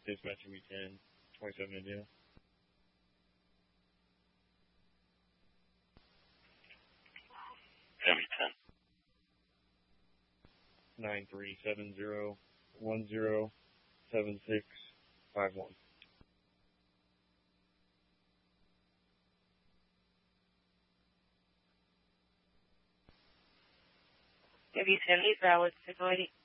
Dispatcher V10, 27 India. V10. 9370107651. W10 valid signal ID.